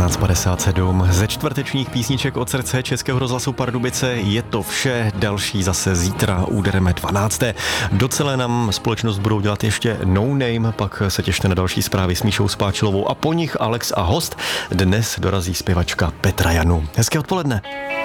12:57. Ze čtvrtečních písniček od srdce Českého rozhlasu Pardubice je to vše. Další zase zítra úderem 12. Docela nám společnost budou dělat ještě No Name, pak se těšte na další zprávy s Míšou Spáčilovou a po nich Alex a host. Dnes dorazí zpěvačka Petra Janu. Hezké odpoledne.